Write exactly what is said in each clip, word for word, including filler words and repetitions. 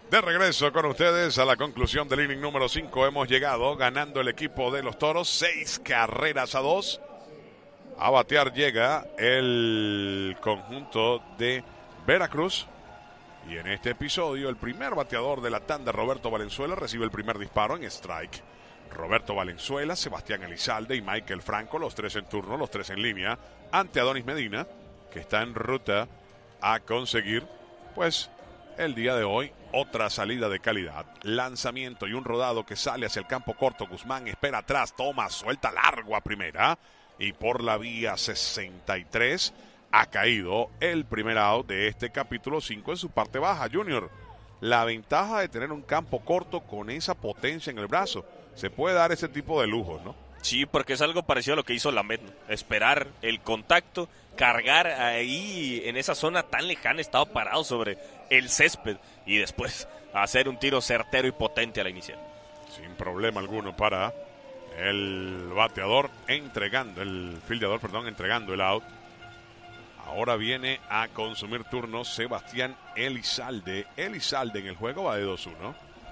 De regreso con ustedes a la conclusión del inning número cinco. Hemos llegado ganando el equipo de los Toros seis carreras a dos. A batear llega el conjunto de Veracruz. Y en este episodio el primer bateador de la tanda, Roberto Valenzuela, recibe el primer disparo en strike. Roberto Valenzuela, Sebastián Elizalde y Michael Franco, los tres en turno, los tres en línea, ante Adonis Medina, que está en ruta a conseguir, pues, el día de hoy, otra salida de calidad. Lanzamiento y un rodado que sale hacia el campo corto. Guzmán espera atrás, toma, suelta largo a primera. Y por la vía sesenta y tres ha caído el primer out de este capítulo cinco en su parte baja. Junior, la ventaja de tener un campo corto con esa potencia en el brazo. Se puede dar ese tipo de lujos, ¿no? Sí, porque es algo parecido a lo que hizo Lamet, ¿no? Esperar el contacto, cargar ahí en esa zona tan lejana, estaba parado sobre el césped y después hacer un tiro certero y potente a la inicial. Sin problema alguno para el bateador entregando, el fildeador, perdón, entregando el out. Ahora viene a consumir turno Sebastián Elizalde. Elizalde en el juego va de dos uno.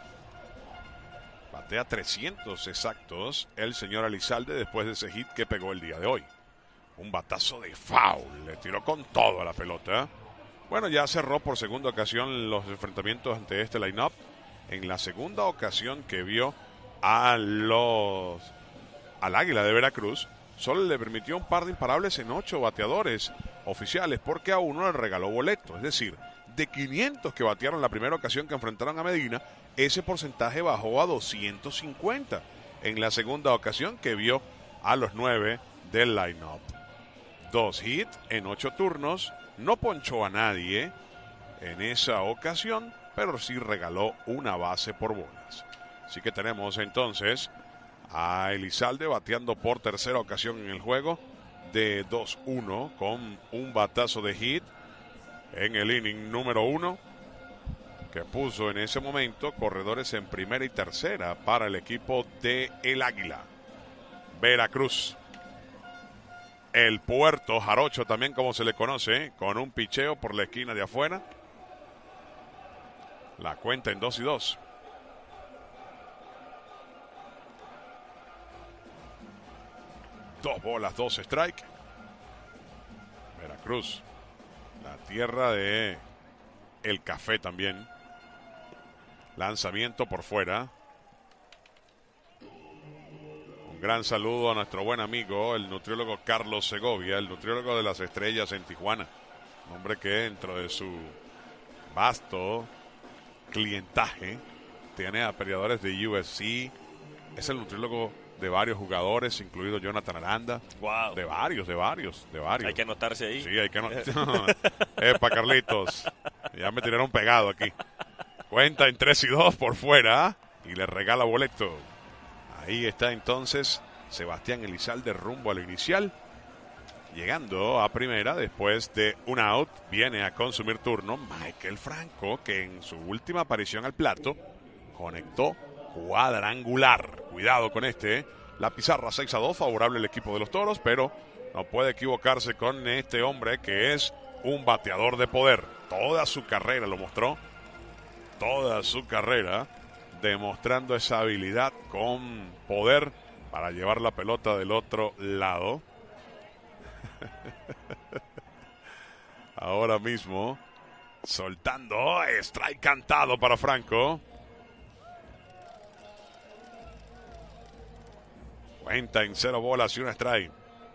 Batea trescientos exactos el señor Elizalde después de ese hit que pegó el día de hoy. Un batazo de foul, le tiró con todo a la pelota. Bueno, ya cerró por segunda ocasión los enfrentamientos ante este line-up. En la segunda ocasión que vio a los al Águila de Veracruz, solo le permitió un par de imparables en ocho bateadores oficiales, porque a uno le regaló boleto. Es decir, de quinientos que batearon la primera ocasión que enfrentaron a Medina, ese porcentaje bajó a doscientos cincuenta en la segunda ocasión que vio a los nueve del line-up. Dos hits en ocho turnos, no ponchó a nadie en esa ocasión, pero sí regaló una base por bolas. Así que tenemos entonces a Elizalde bateando por tercera ocasión en el juego de dos uno con un batazo de hit en el inning número uno, que puso en ese momento corredores en primera y tercera para el equipo de El Águila. Veracruz, el Puerto Jarocho también como se le conoce, con un picheo por la esquina de afuera. La cuenta en dos y dos. Dos bolas, dos strike. Veracruz, la tierra de el café también. Lanzamiento por fuera. Un gran saludo a nuestro buen amigo, el nutriólogo Carlos Segovia, el nutriólogo de las estrellas en Tijuana. Un hombre que dentro de su vasto clientaje tiene a peleadores de U F C. Es el nutriólogo de varios jugadores, incluido Jonathan Aranda. Wow. De varios, de varios, de varios. Hay que anotarse ahí. Sí, hay que anotarse. Epa, Carlitos. Ya me tiraron pegado aquí. Cuenta en tres y dos por fuera y le regala boleto. Ahí está entonces Sebastián Elizalde rumbo al inicial. Llegando a primera después de un out, viene a consumir turno Michael Franco, que en su última aparición al plato conectó cuadrangular. Cuidado con este. La pizarra seis a dos, favorable al equipo de los Toros, pero no puede equivocarse con este hombre que es un bateador de poder. Toda su carrera lo mostró. Toda su carrera demostrando esa habilidad con poder para llevar la pelota del otro lado. Ahora mismo soltando strike cantado para Franco. Cuenta en cero bolas y una strike.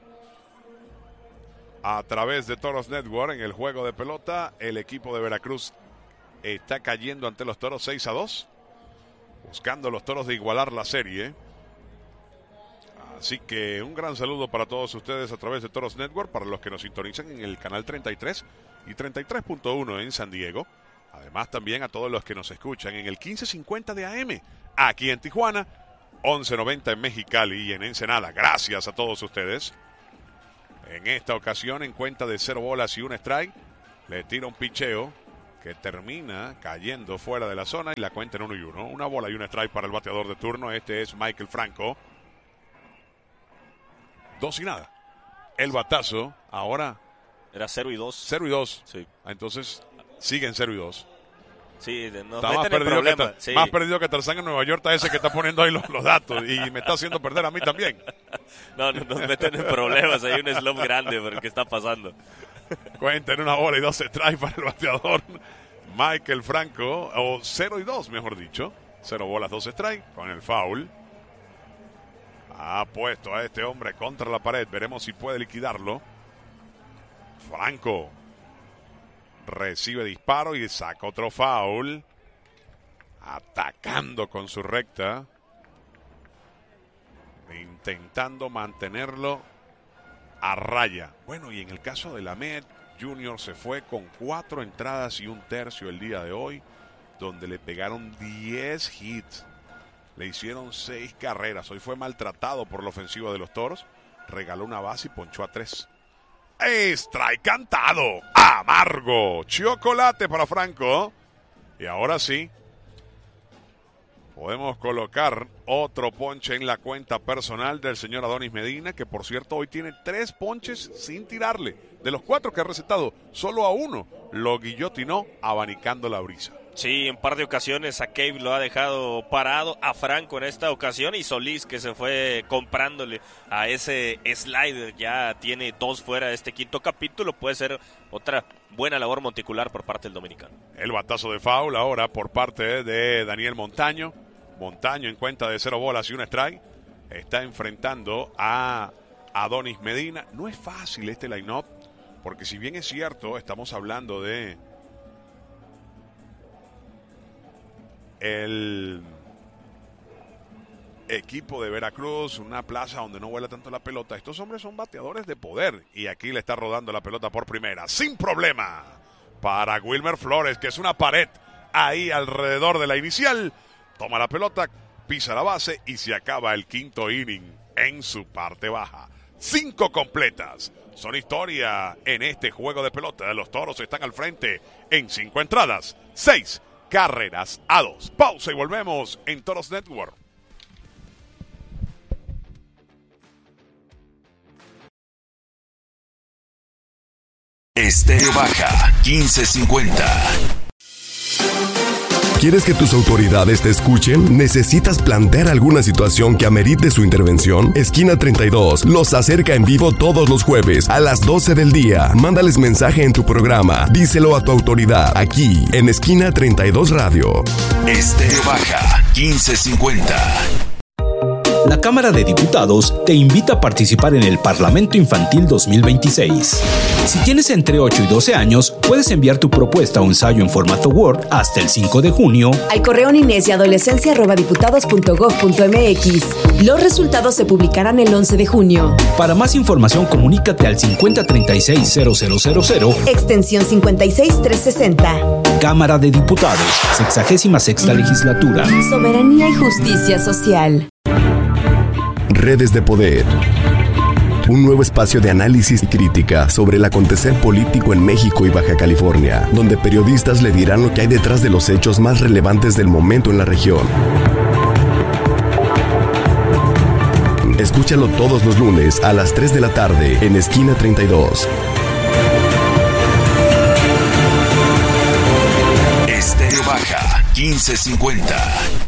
A través de Toros Network en el juego de pelota, el equipo de Veracruz está cayendo ante los Toros seis a dos, buscando los Toros de igualar la serie. Así que un gran saludo para todos ustedes a través de Toros Network, para los que nos sintonizan en el canal treinta y tres y treinta y tres punto uno en San Diego. Además también a todos los que nos escuchan en el quince cincuenta de A M aquí en Tijuana, once noventa en Mexicali y en Ensenada. Gracias a todos ustedes. En esta ocasión en cuenta de cero bolas y un strike, le tira un picheo que termina cayendo fuera de la zona y la cuenta en uno y uno. Una bola y un strike para el bateador de turno. Este es Michael Franco. Dos y nada. El batazo ahora era cero y dos. cero y dos. Sí. Entonces siguen cero y dos. Sí, nos está más meten en perdido, que, problemas. Sí. más perdido que Tarzán en Nueva York, está ese que está poniendo ahí los, los datos y me está haciendo perder a mí también. No, no, nos meten en problemas. Hay un slump grande por el que está pasando. Cuenta en una bola y dos strikes para el bateador Michael Franco, o cero y dos, mejor dicho. Cero bolas, dos strikes con el foul. Ha puesto a este hombre contra la pared. Veremos si puede liquidarlo. Franco recibe disparo y saca otro foul. Atacando con su recta. Intentando mantenerlo a raya. Bueno, y en el caso de Lamet Junior se fue con cuatro entradas y un tercio el día de hoy, donde le pegaron diez hits. Le hicieron seis carreras. Hoy fue maltratado por la ofensiva de los Toros. Regaló una base y ponchó a tres. Strike cantado. Amargo. Chocolate para Franco. Y ahora sí, podemos colocar otro ponche en la cuenta personal del señor Adonis Medina, que por cierto hoy tiene tres ponches sin tirarle. De los cuatro que ha recetado, solo a uno lo guillotinó abanicando la brisa. Sí, en par de ocasiones a Cave lo ha dejado parado, a Franco en esta ocasión, y Solís, que se fue comprándole a ese slider, ya tiene dos fuera de este quinto capítulo. Puede ser otra buena labor monticular por parte del dominicano. El batazo de foul ahora por parte de Daniel Montaño. Montaño en cuenta de cero bolas y un strike. Está enfrentando a Adonis Medina. No es fácil este line-up, porque si bien es cierto, estamos hablando de el equipo de Veracruz, una plaza donde no vuela tanto la pelota. Estos hombres son bateadores de poder, y aquí le está rodando la pelota por primera, sin problema, para Wilmer Flores, que es una pared ahí alrededor de la inicial. Toma la pelota, pisa la base y se acaba el quinto inning en su parte baja. Cinco completas son historia en este juego de pelota. Los Toros están al frente en cinco entradas, seis carreras a dos. Pausa y volvemos en Toros Network. Estéreo Baja quince cincuenta. ¿Quieres que tus autoridades te escuchen? ¿Necesitas plantear alguna situación que amerite su intervención? Esquina treinta y dos los acerca en vivo todos los jueves a las doce del día. Mándales mensaje en tu programa. Díselo a tu autoridad aquí en Esquina treinta y dos Radio. Estéreo Baja quince cincuenta. La Cámara de Diputados te invita a participar en el Parlamento Infantil dos mil veintiséis. Si tienes entre ocho y doce años, puedes enviar tu propuesta o ensayo en formato Word hasta el cinco de junio al correo niñez y adolescencia arroba diputados punto gob punto mx. Los resultados se publicarán el once de junio. Para más información, comunícate al cincuenta treinta y seis cero cero cero cero, extensión cincuenta y seis trescientos sesenta. Cámara de Diputados, sexagésima sexta legislatura. Soberanía y justicia social. Redes de Poder. Un nuevo espacio de análisis y crítica sobre el acontecer político en México y Baja California, donde periodistas le dirán lo que hay detrás de los hechos más relevantes del momento en la región. Escúchalo todos los lunes a las tres de la tarde en Esquina treinta y dos. Estéreo Baja quince cincuenta.